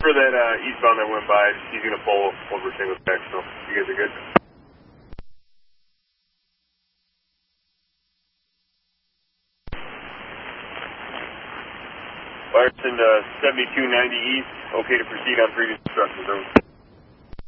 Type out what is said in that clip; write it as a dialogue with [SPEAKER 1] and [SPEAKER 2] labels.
[SPEAKER 1] for that eastbound that went by. He's going to pull over single stack, so you guys are good. Larson 7290 East, okay to proceed on previous instructions. Over.